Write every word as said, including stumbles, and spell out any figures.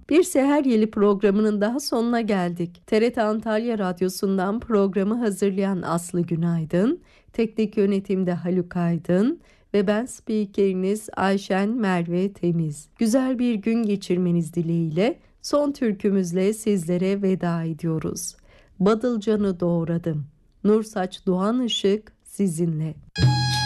Bir Seher Yeli programının daha sonuna geldik. T R T Antalya Radyosu'ndan programı hazırlayan Aslı Günaydın, teknik yönetimde Haluk Aydın ve ben spikeriniz Ayşen Merve Temiz. Güzel bir gün geçirmeniz dileğiyle son türkümüzle sizlere veda ediyoruz. Badılcanı doğradım. Nursaç Doğan Işık sizinle.